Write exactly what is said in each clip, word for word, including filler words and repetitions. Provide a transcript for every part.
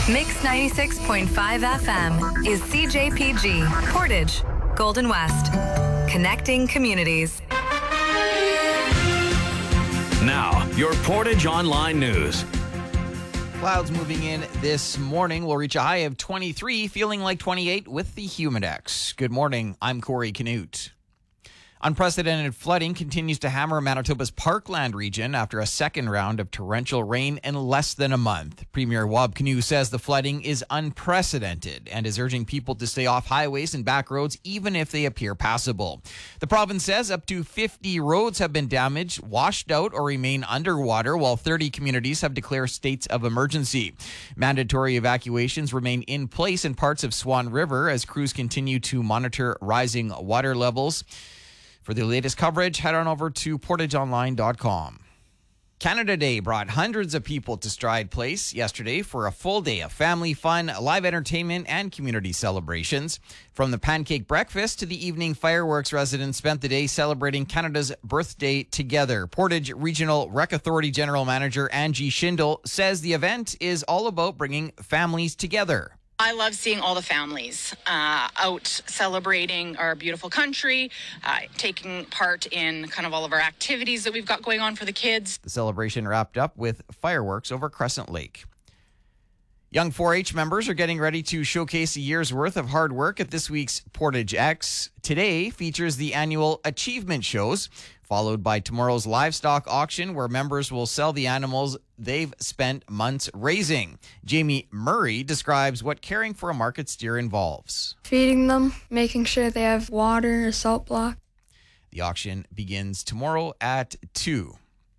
Mix ninety-six point five F M is C J P G, Portage, Golden West. Connecting communities. Now, your Portage Online News. Clouds moving in this morning. We'll reach a high of twenty-three, feeling like twenty-eight with the Humidex. Good morning. I'm Corey Canute. Unprecedented flooding continues to hammer Manitoba's Parkland region after a second round of torrential rain in less than a month. Premier Wab Kinew says the flooding is unprecedented and is urging people to stay off highways and back roads even if they appear passable. The province says up to fifty roads have been damaged, washed out, or remain underwater, while thirty communities have declared states of emergency. Mandatory evacuations remain in place in parts of Swan River as crews continue to monitor rising water levels. For the latest coverage, head on over to portage online dot com. Canada Day brought hundreds of people to Stride Place yesterday for a full day of family fun, live entertainment, and community celebrations. From the pancake breakfast to the evening fireworks, residents spent the day celebrating Canada's birthday together. Portage Regional Rec Authority General Manager Angie Schindel says the event is all about bringing families together. I love seeing all the families uh, out celebrating our beautiful country, uh, taking part in kind of all of our activities that we've got going on for the kids. The celebration wrapped up with fireworks over Crescent Lake. Young four H members are getting ready to showcase a year's worth of hard work at this week's Portage X. Today features the annual achievement shows, followed by tomorrow's livestock auction where members will sell the animals they've spent months raising. Jamie Murray describes what caring for a market steer involves. Feeding them, making sure they have water, a salt block. The auction begins tomorrow at two.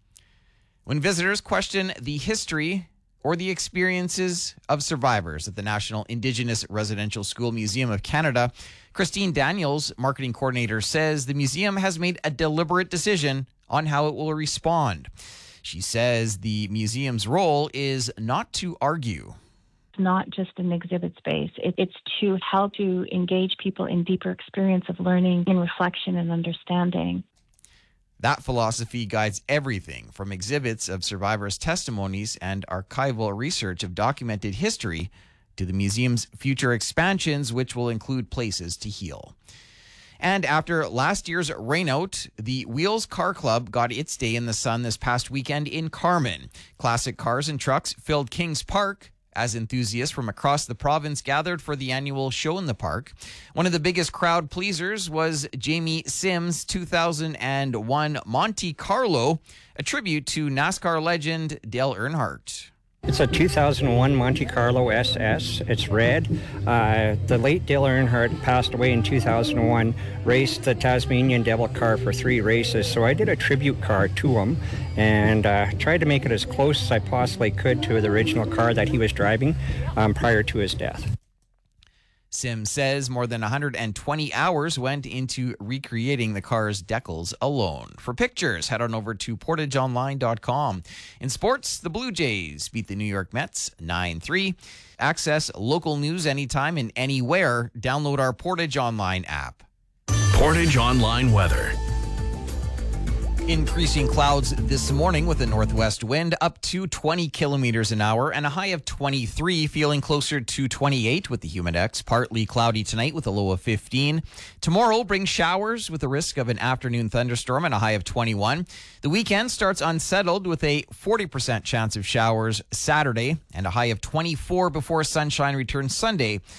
When visitors question the history or the experiences of survivors at the National Indigenous Residential School Museum of Canada, Christine Daniels, marketing coordinator, says the museum has made a deliberate decision on how it will respond. She says the museum's role is not to argue. It's not just an exhibit space. It, it's to help to engage people in deeper experience of learning, in reflection and understanding. That philosophy guides everything from exhibits of survivors' testimonies and archival research of documented history to the museum's future expansions, which will include places to heal. And after last year's rainout, the Wheels Car Club got its day in the sun this past weekend in Carman. Classic cars and trucks filled Kings Park as enthusiasts from across the province gathered for the annual show in the park. One of the biggest crowd pleasers was Jamie Sims' two thousand one Monte Carlo, a tribute to NASCAR legend Dale Earnhardt. It's a two thousand one Monte Carlo S S. It's red. Uh, the late Dale Earnhardt passed away in two thousand one, raced the Tasmanian Devil car for three races, so I did a tribute car to him and uh, tried to make it as close as I possibly could to the original car that he was driving um, prior to his death. Sims says more than one hundred twenty hours went into recreating the car's decals alone. For pictures, head on over to portage online dot com. In sports, the Blue Jays beat the New York Mets nine three. Access local news anytime and anywhere. Download our Portage Online app. Portage Online weather. Increasing clouds this morning with a northwest wind up to twenty kilometers an hour and a high of twenty-three, feeling closer to twenty-eight with the Humidex. Partly cloudy tonight with a low of fifteen. Tomorrow brings showers with a risk of an afternoon thunderstorm and a high of twenty-one. The weekend starts unsettled with a forty percent chance of showers Saturday and a high of twenty-four before sunshine returns Sunday